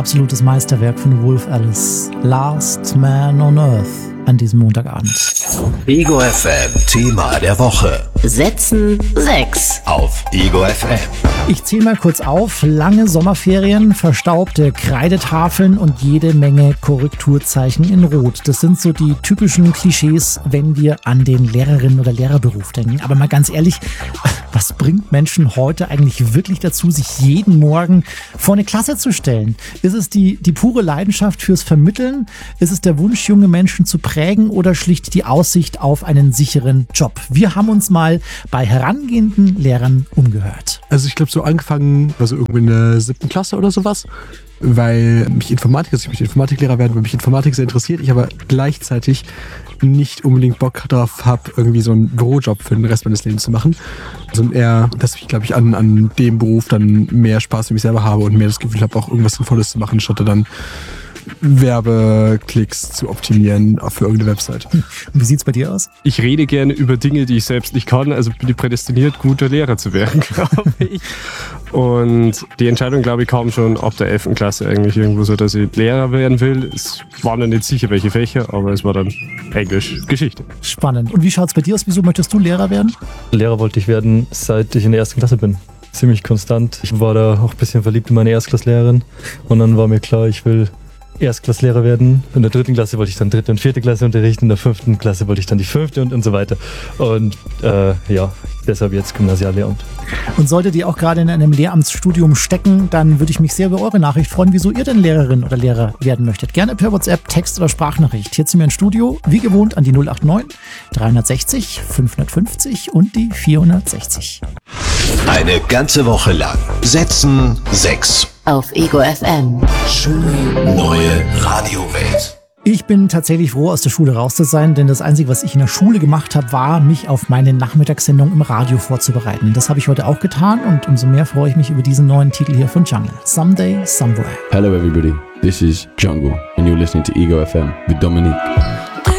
absolutes Meisterwerk von Wolf Alice. Last Man on Earth an diesem Montagabend. Ego FM Thema der Woche. Setzen 6 auf Ego FM. Ich zähle mal kurz auf. Lange Sommerferien, verstaubte Kreidetafeln und jede Menge Korrekturzeichen in Rot. Das sind so die typischen Klischees, wenn wir an den Lehrerinnen- oder Lehrerberuf denken. Aber mal ganz ehrlich, was bringt Menschen heute eigentlich wirklich dazu, sich jeden Morgen vor eine Klasse zu stellen? Ist es die pure Leidenschaft fürs Vermitteln? Ist es der Wunsch, junge Menschen zu prägen oder schlicht die Aussicht auf einen sicheren Job? Wir haben uns mal bei herangehenden Lehrern umgehört. Also ich glaube, so angefangen, also irgendwie in der 7. Klasse oder sowas, weil ich möchte Informatiklehrer werden, weil mich Informatik sehr interessiert, ich aber gleichzeitig nicht unbedingt Bock darauf habe, irgendwie so einen Bürojob für den Rest meines Lebens zu machen. Also eher, dass ich, glaube ich, an dem Beruf dann mehr Spaß für mich selber habe und mehr das Gefühl habe, auch irgendwas Sinnvolles zu machen, statt dann Werbeklicks zu optimieren für irgendeine Website. Wie sieht's bei dir aus? Ich rede gerne über Dinge, die ich selbst nicht kann, also bin ich prädestiniert, guter Lehrer zu werden, glaube ich. Und die Entscheidung, glaube ich, kam schon ab der 11. Klasse eigentlich irgendwo so, dass ich Lehrer werden will. Es war noch nicht sicher, welche Fächer, aber es war dann Englisch, Geschichte. Spannend. Und wie schaut's bei dir aus? Wieso möchtest du Lehrer werden? Lehrer wollte ich werden, seit ich in der 1. Klasse bin. Ziemlich konstant. Ich war da auch ein bisschen verliebt in meine Erstklasslehrerin und dann war mir klar, ich will Erstklasslehrer werden. In der 3. Klasse wollte ich dann 3. und 4. Klasse unterrichten, in der 5. Klasse wollte ich dann die 5. und so weiter. Und deshalb jetzt Gymnasiallehramt. Und solltet ihr auch gerade in einem Lehramtsstudium stecken, dann würde ich mich sehr über eure Nachricht freuen, wieso ihr denn Lehrerin oder Lehrer werden möchtet. Gerne per WhatsApp, Text oder Sprachnachricht. Hier zu mir ins Studio, wie gewohnt an die 089 360 550 und die 460. Eine ganze Woche lang Setzen 6 auf Ego FM. Schöne neue Radiowelt. Ich bin tatsächlich froh, aus der Schule raus zu sein, denn das Einzige, was ich in der Schule gemacht habe, war, mich auf meine Nachmittagssendung im Radio vorzubereiten. Das habe ich heute auch getan und umso mehr freue ich mich über diesen neuen Titel hier von Jungle. Someday, Somewhere. Hello everybody, this is Jungle and you're listening to Ego FM with Dominique.